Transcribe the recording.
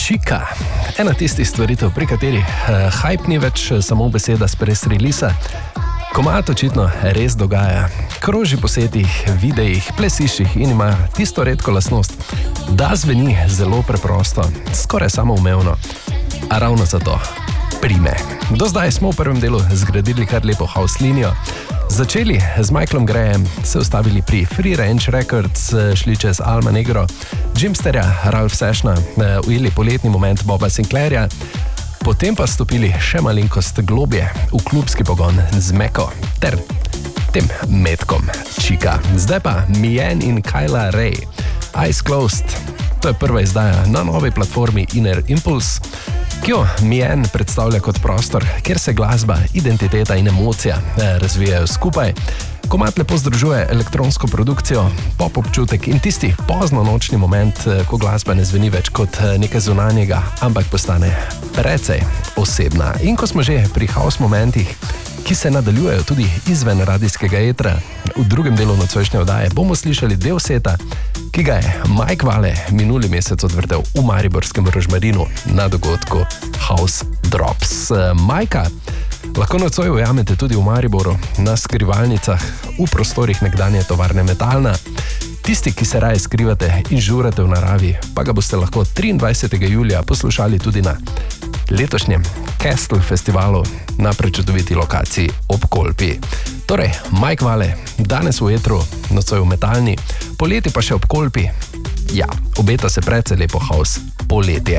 Čika. Ena tistih stvaritev, pri katerih hype ni več samo beseda s press releasa. Komad očitno res dogaja. Kroži po setih, videih, plesiščih in ima tisto redko lastnost, da zveni zelo preprosto, skoraj samoumevno. A ravno zato prime. Do zdaj smo v prvem delu zgradili kar lepo house linijo. Začeli z Michaelom Grayem, se ustavili pri Free Range Records, šli čez Alma Negro, Jimsterja, Ralph Sessiona, ujeli poletni moment Boba Sinclairja, potem pa stopili še malenkost globje v klubski pogon z Meko ter tem metkom Čika. Zdaj pa Mien in Kyla Ray, Eyes Closed. To je prva izdaja na novi platformi Inner Impulse, ki jo Mien predstavlja kot prostor, kjer se glasba, identiteta in emocija razvijajo skupaj. Komad lepo združuje elektronsko produkcijo, pop občutek in tisti poznonočni moment, ko glasba ne zveni več kot nekaj zunanjega, ampak postane precej osebna. In ko smo že pri house momentih, ki se nadaljujejo tudi izven radijskega etra, v drugem delu nocojšnje oddaje bomo slišali del seta, ki ga je Mike Vale minuli mesec odvrtel v mariborskem Rožmarinu na dogodku House Drops. Majka lahko nocoj ujamete tudi v Mariboru, na skrivalnicah, v prostorih nekdanje tovarne Metalna. Tisti, ki se raje skrivate in žurate v naravi, pa ga boste lahko 23. julija poslušali tudi na letošnjem Castle festivalu na prečudoviti lokaciji ob Kolpi. Torej, Mike Vale, danes v etru, nocoj v Metalni, poleti pa še ob Kolpi. Ja, obeta se precej lepo house poletje.